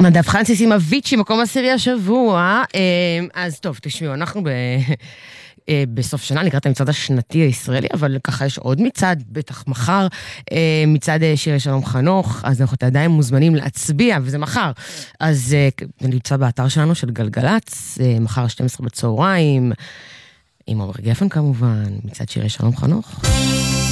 נדב פרנסיס עם אביצ'י, מקום עשירי השבוע. אז טוב, תשמעו, אנחנו בסוף שנה לקראת המצעד השנתי הישראלי, אבל ככה יש עוד מצעד, בטח מחר, מצעד שירי שלום חנוך, אז אנחנו עדיין מוזמנים להצביע, וזה מחר. אז זה נמצא באתר שלנו של גלגלץ, מחר 12 בצהריים, עם עומר גפן כמובן, מצעד שירי שלום חנוך.